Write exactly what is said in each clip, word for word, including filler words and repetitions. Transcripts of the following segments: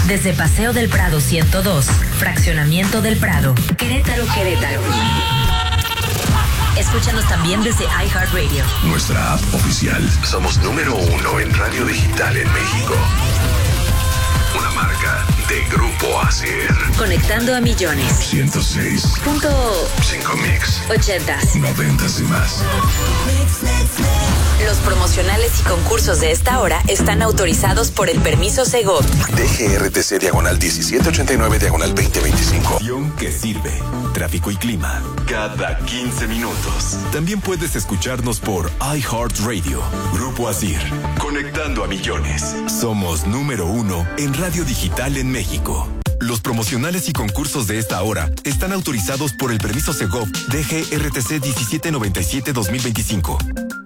Desde Paseo del Prado ciento dos, Fraccionamiento del Prado, Querétaro, Querétaro. Escúchanos también desde iHeartRadio. Nuestra app oficial. Somos número uno en radio digital en México. Una marca de Grupo Asir. Conectando a millones. ciento seis Punto cinco mix. ochentas. Noventas y más. Los promocionales y concursos de esta hora están autorizados por el permiso Segov. D G R T C diagonal diecisiete ochenta y nueve diagonal veinte veinticinco. Que sirve. Tráfico y clima. Cada quince minutos. También puedes escucharnos por iHeartRadio. Grupo Asir. Conectando a millones. Somos número uno en radio digital en México. Los promocionales y concursos de esta hora están autorizados por el permiso Segov D G R T C diecisiete noventa y siete dos mil veinticinco.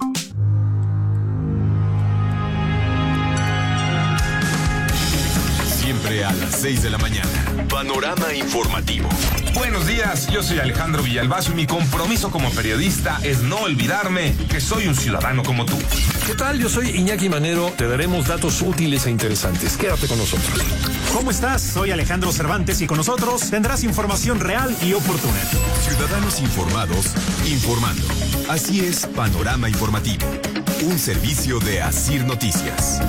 Siempre a las seis de la mañana. Panorama informativo. Buenos días, yo soy Alejandro Villalbazo y mi compromiso como periodista es no olvidarme que soy un ciudadano como tú. ¿Qué tal? Yo soy Iñaki Manero. Te daremos datos útiles e interesantes. Quédate con nosotros. ¿Cómo estás? Soy Alejandro Cervantes y con nosotros tendrás información real y oportuna. Ciudadanos informados, informando. Así es Panorama Informativo. Un servicio de Asir Noticias.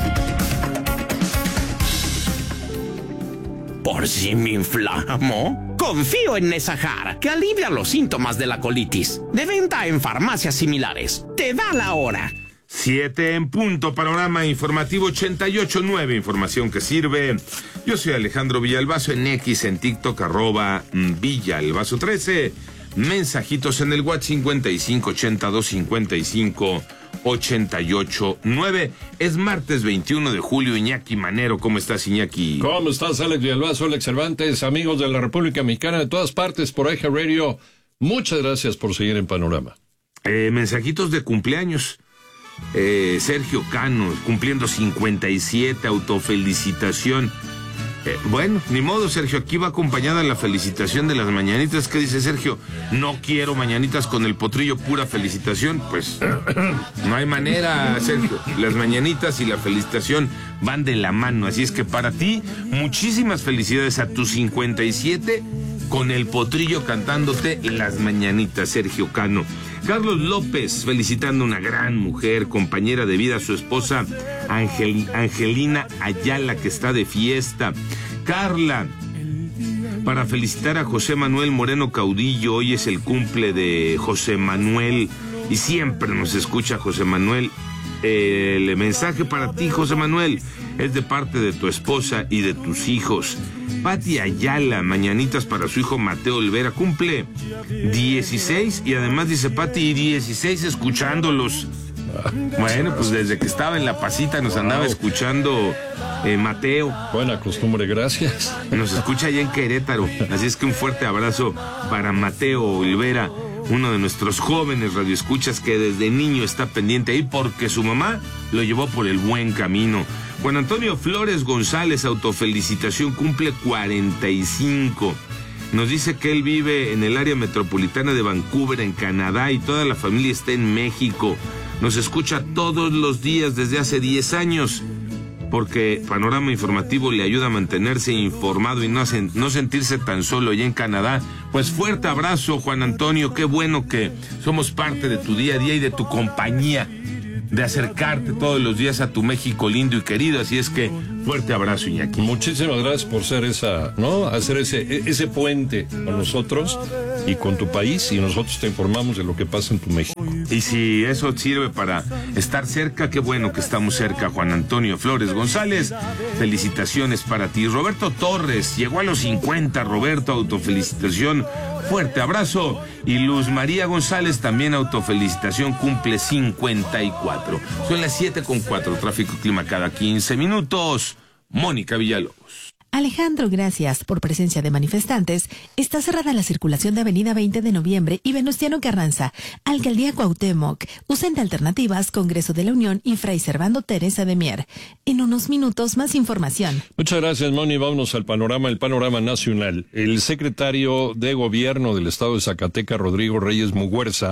¿Por si me inflamo? Confío en Nesajar, que alivia los síntomas de la colitis. De venta en farmacias similares. Te da la hora. Siete en punto, Panorama Informativo ochenta y ocho punto nueve, información que sirve. Yo soy Alejandro Villalbazo en X, en TikTok, arroba Villalbazo trece. Mensajitos en el WhatsApp cincuenta y cinco ochenta y dos cincuenta y cinco ochenta y ocho nueve. Es martes veintiuno de julio. Iñaki Manero, ¿cómo estás, Iñaki? ¿Cómo estás, Alex Villalbazo, Alex Cervantes, amigos de la República Mexicana de todas partes por iHeartRadio? Muchas gracias por seguir en Panorama. Eh, mensajitos de cumpleaños. Eh, Sergio Cano, cumpliendo cincuenta y siete, autofelicitación. Eh, bueno, ni modo, Sergio, aquí va acompañada la felicitación de las mañanitas. ¿Qué dice Sergio? No quiero mañanitas con el potrillo, pura felicitación. Pues no hay manera, Sergio. Las mañanitas y la felicitación van de la mano. Así es que para ti, muchísimas felicidades a tus cincuenta y siete con el potrillo cantándote las mañanitas, Sergio Cano. Carlos López, felicitando a una gran mujer, compañera de vida, su esposa Angel, Angelina Ayala, que está de fiesta. Carla, para felicitar a José Manuel Moreno Caudillo, hoy es el cumple de José Manuel y siempre nos escucha José Manuel. El mensaje para ti, José Manuel, es de parte de tu esposa y de tus hijos. Pati Ayala, mañanitas para su hijo Mateo Olvera, cumple dieciséis y además dice Pati, dieciséis escuchándolos. Bueno, pues desde que estaba en La Pasita nos andaba escuchando eh, Mateo. Buena costumbre, gracias. Nos escucha allá en Querétaro, así es que un fuerte abrazo para Mateo Olvera, uno de nuestros jóvenes radioescuchas que desde niño está pendiente ahí porque su mamá lo llevó por el buen camino. Juan Antonio Flores González, autofelicitación, cumple cuarenta y cinco. Nos dice que él vive en el área metropolitana de Vancouver, en Canadá, y toda la familia está en México. Nos escucha todos los días desde hace diez años, porque Panorama Informativo le ayuda a mantenerse informado y no, sen- no sentirse tan solo allá en Canadá. Pues fuerte abrazo, Juan Antonio, qué bueno que somos parte de tu día a día y de tu compañía, de acercarte todos los días a tu México lindo y querido, así es que fuerte abrazo, Iñaki. Muchísimas gracias por ser esa, ¿no? Hacer ese, ese puente con nosotros y con tu país, y nosotros te informamos de lo que pasa en tu México. Y si eso sirve para estar cerca, qué bueno que estamos cerca, Juan Antonio Flores González. Felicitaciones para ti. Roberto Torres, llegó a los cincuenta, Roberto, autofelicitación. Fuerte abrazo. Y Luz María González, también autofelicitación, cumple cincuenta y cuatro. Son las siete con cuatro, tráfico y clima cada quince minutos. Mónica Villalobos. Alejandro, gracias. Por presencia de manifestantes, está cerrada la circulación de Avenida veinte de Noviembre y Venustiano Carranza. Alcaldía Cuauhtémoc. Usen de alternativas Congreso de la Unión y Fray Servando Teresa de Mier. En unos minutos, más información. Muchas gracias, Moni. Vámonos al panorama, el panorama nacional. El secretario de Gobierno del Estado de Zacatecas, Rodrigo Reyes Muguerza,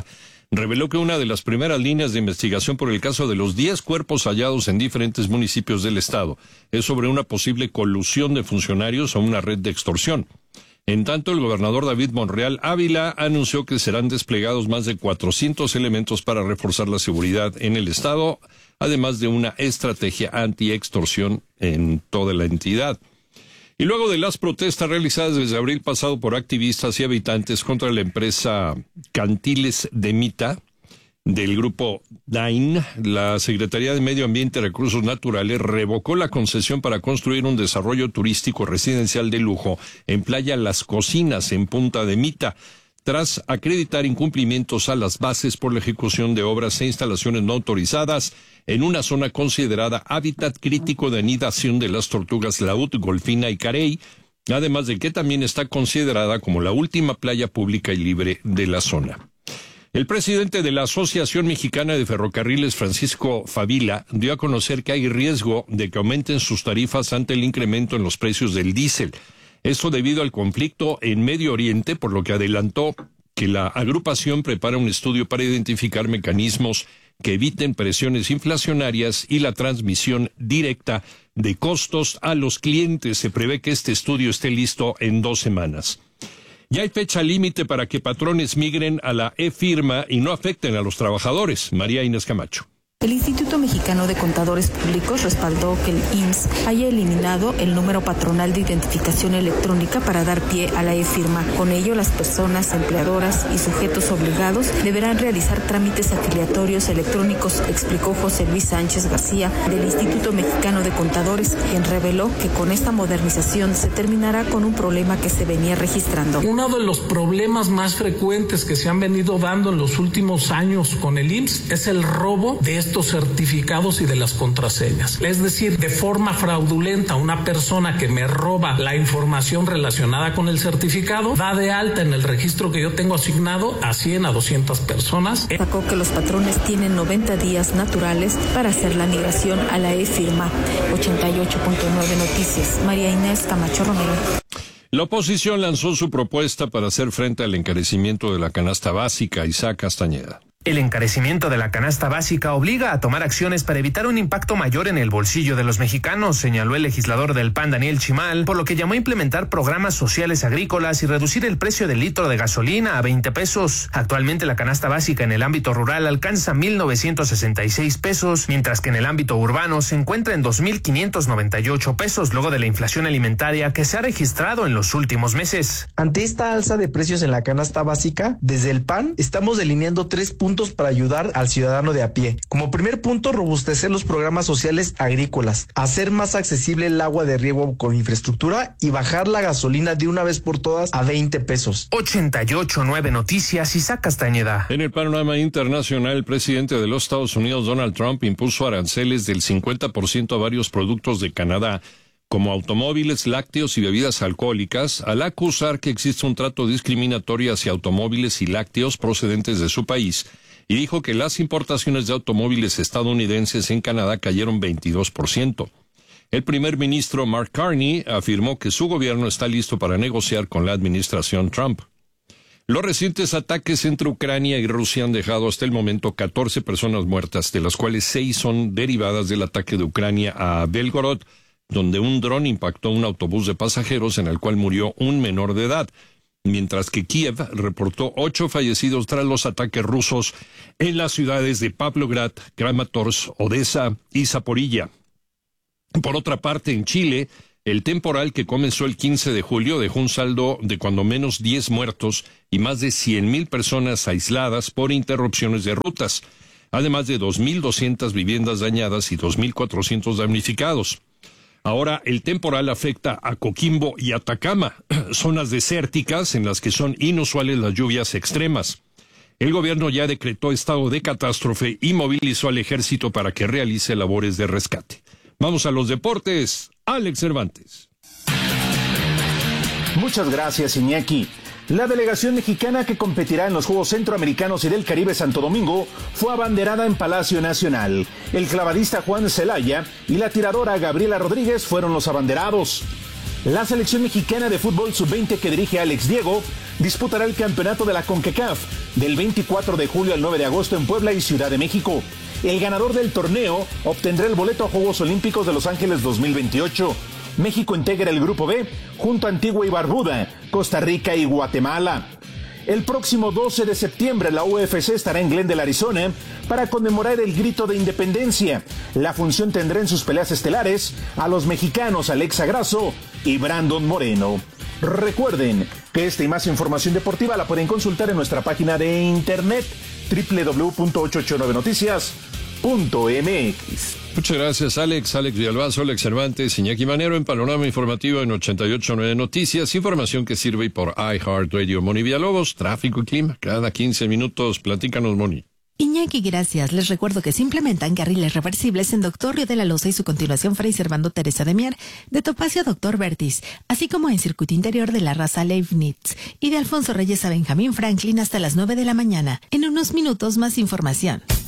reveló que una de las primeras líneas de investigación por el caso de los diez cuerpos hallados en diferentes municipios del estado es sobre una posible colusión de funcionarios a una red de extorsión. En tanto, el gobernador David Monreal Ávila anunció que serán desplegados más de cuatrocientos elementos para reforzar la seguridad en el estado, además de una estrategia anti-extorsión en toda la entidad. Y luego de las protestas realizadas desde abril pasado por activistas y habitantes contra la empresa Cantiles de Mita del grupo Dain, la Secretaría de Medio Ambiente y Recursos Naturales revocó la concesión para construir un desarrollo turístico residencial de lujo en Playa Las Cocinas, en Punta de Mita, tras acreditar incumplimientos a las bases por la ejecución de obras e instalaciones no autorizadas en una zona considerada hábitat crítico de anidación de las tortugas laúd, golfina y carey, además de que también está considerada como la última playa pública y libre de la zona. El presidente de la Asociación Mexicana de Ferrocarriles, Francisco Favila, dio a conocer que hay riesgo de que aumenten sus tarifas ante el incremento en los precios del diésel. Esto debido al conflicto en Medio Oriente, por lo que adelantó que la agrupación prepara un estudio para identificar mecanismos que eviten presiones inflacionarias y la transmisión directa de costos a los clientes. Se prevé que este estudio esté listo en dos semanas. Ya hay fecha límite para que patrones migren a la e-firma y no afecten a los trabajadores. María Inés Camacho. El Instituto Mexicano de Contadores Públicos respaldó que el I M S S haya eliminado el número patronal de identificación electrónica para dar pie a la e-firma. Con ello, las personas empleadoras y sujetos obligados deberán realizar trámites afiliatorios electrónicos, explicó José Luis Sánchez García del Instituto Mexicano de Contadores, quien reveló que con esta modernización se terminará con un problema que se venía registrando. Uno de los problemas más frecuentes que se han venido dando en los últimos años con el I M S S es el robo de estos certificados y de las contraseñas. Es decir, de forma fraudulenta, una persona que me roba la información relacionada con el certificado da de alta en el registro que yo tengo asignado a cien a doscientas personas. Sacó que los patrones tienen noventa días naturales para hacer la migración a la e-firma. ochenta y ocho punto nueve Noticias. María Inés Camacho Romero. La oposición lanzó su propuesta para hacer frente al encarecimiento de la canasta básica. Isaac Castañeda. El encarecimiento de la canasta básica obliga a tomar acciones para evitar un impacto mayor en el bolsillo de los mexicanos, señaló el legislador del P A N, Daniel Chimal, por lo que llamó a implementar programas sociales agrícolas y reducir el precio del litro de gasolina a veinte pesos. Actualmente la canasta básica en el ámbito rural alcanza mil novecientos sesenta y seis pesos, mientras que en el ámbito urbano se encuentra en dos mil quinientos noventa y ocho pesos, luego de la inflación alimentaria que se ha registrado en los últimos meses. Ante esta alza de precios en la canasta básica, desde el P A N estamos delineando tres puntos para ayudar al ciudadano de a pie. Como primer punto, robustecer los programas sociales agrícolas, hacer más accesible el agua de riego con infraestructura y bajar la gasolina de una vez por todas a veinte pesos. ochenta y ocho punto nueve Noticias, Isaac Castañeda. En el panorama internacional, el presidente de los Estados Unidos, Donald Trump, impuso aranceles del cincuenta por ciento a varios productos de Canadá, como automóviles, lácteos y bebidas alcohólicas, al acusar que existe un trato discriminatorio hacia automóviles y lácteos procedentes de su país, y dijo que las importaciones de automóviles estadounidenses en Canadá cayeron veintidós por ciento. El primer ministro Mark Carney afirmó que su gobierno está listo para negociar con la administración Trump. Los recientes ataques entre Ucrania y Rusia han dejado hasta el momento catorce personas muertas, de las cuales seis son derivadas del ataque de Ucrania a Belgorod, donde un dron impactó un autobús de pasajeros en el cual murió un menor de edad, mientras que Kiev reportó ocho fallecidos tras los ataques rusos en las ciudades de Pavlograd, Kramatorsk, Odessa y Zaporilla. Por otra parte, en Chile, el temporal que comenzó el quince de julio dejó un saldo de cuando menos diez muertos y más de cien mil personas aisladas por interrupciones de rutas, además de dos mil doscientas viviendas dañadas y dos mil cuatrocientos damnificados. Ahora el temporal afecta a Coquimbo y Atacama, zonas desérticas en las que son inusuales las lluvias extremas. El gobierno ya decretó estado de catástrofe y movilizó al ejército para que realice labores de rescate. Vamos a los deportes. Alex Cervantes. Muchas gracias, Iñaki. La delegación mexicana que competirá en los Juegos Centroamericanos y del Caribe Santo Domingo fue abanderada en Palacio Nacional. El clavadista Juan Celaya y la tiradora Gabriela Rodríguez fueron los abanderados. La selección mexicana de fútbol sub veinte que dirige Alex Diego disputará el campeonato de la CONCACAF del veinticuatro de julio al nueve de agosto en Puebla y Ciudad de México. El ganador del torneo obtendrá el boleto a Juegos Olímpicos de Los Ángeles dos mil veintiocho. México integra el Grupo B junto a Antigua y Barbuda, Costa Rica y Guatemala. El próximo doce de septiembre la U F C estará en Glendale, Arizona, para conmemorar el Grito de Independencia. La función tendrá en sus peleas estelares a los mexicanos Alexa Grasso y Brandon Moreno. Recuerden que esta y más información deportiva la pueden consultar en nuestra página de internet doble u doble u doble u punto ochocientos ochenta y nueve noticias punto m x. Muchas gracias, Alex. Alex Villalbazo, Alex Cervantes, Iñaki Manero en Panorama Informativo en ochenta y ocho punto nueve Noticias. Información que sirve por iHeartRadio. Moni Villalobos, tráfico y clima. Cada quince minutos, platícanos, Moni. Iñaki, gracias. Les recuerdo que se implementan carriles reversibles en Doctor Río de la Loza y su continuación Fray Servando Teresa de Mier, de Topacio a Doctor Vertis, así como en circuito interior de la Raza Leibniz y de Alfonso Reyes a Benjamín Franklin hasta las nueve de la mañana. En unos minutos más información.